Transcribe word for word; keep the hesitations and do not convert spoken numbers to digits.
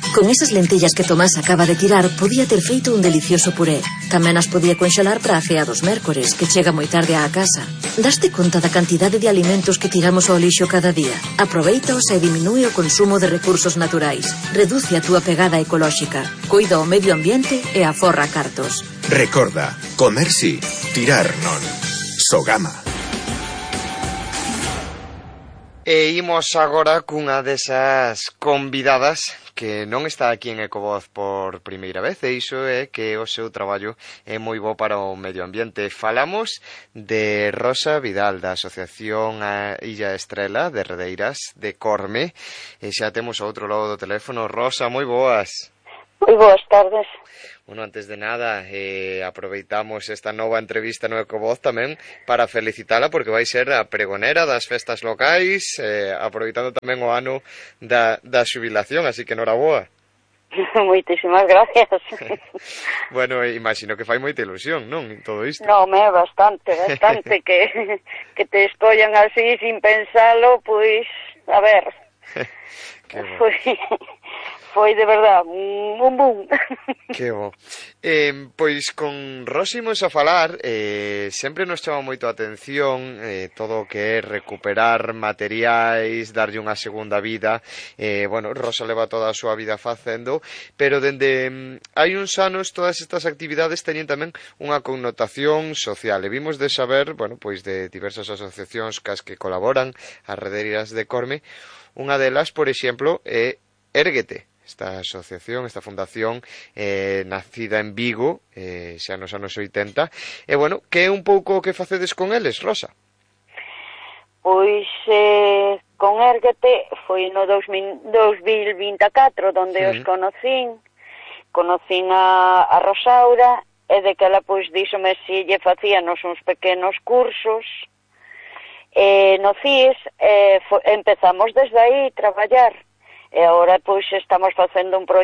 Con esas lentellas que Tomás acaba de tirar, podía ter feito un delicioso puré. Tamén as podía conxelar para a cea dos mércores, que chega moi tarde á casa. Daste conta da cantidade de alimentos que tiramos ao lixo cada día? Aproveitaos e diminúe o consumo de recursos naturais. Reduce a túa pegada ecolóxica. Cuida o medio ambiente e aforra cartos. Recorda, comer sí, tirar non. Sogama. E imos agora cunha desas convidadas que non está aquí en Ecovoz por primeira vez, e iso é que o seu traballo é moi bo para o medio ambiente. Falamos de Rosa Vidal, da Asociación a Illa Estrela de Redeiras de Corme, e xa temos ao outro lado do teléfono. Rosa, moi boas. Moi boas tardes. Bueno, antes de nada, eh, aproveitamos esta nova entrevista no Ecovoz tamén para felicitala, porque vai ser a pregonera das festas locais, eh, aproveitando tamén o ano da, da xubilación, así que noraboa. Moitísimas gracias. Bueno, imagino que fai moita ilusión, non? Todo isto. Non, me bastante, bastante que, que te escollan así sin pensalo, pois, a ver. Que bo. Foi, foi de verdad un boom. Que bo. Eh, pois con Rosa imos a falar, eh, sempre nos chama moito a atención eh, todo o que é recuperar materiais, darlle unha segunda vida. Eh, bueno, Rosa leva toda a súa vida facendo, pero dende mm, hai uns anos todas estas actividades teñen tamén unha connotación social. E vimos de saber, bueno, pois de diversas asociacións cas que colaboran, as Redeiras de Corme. Unha delas, por exemplo, é Érguete, esta asociación, esta fundación eh, nacida en Vigo, eh, xa nos anos oitenta. E, bueno, que é un pouco o que facedes con eles, Rosa? Pois eh, con Érguete foi no dos mil vinte e catro donde sí. Os conocín, conocín a, a Rosaura, e de que ela pois díxome si lle facíanos uns pequenos cursos. E no C I S eh, empezamos desde aí a traballar, e agora pois estamos facendo un proxecto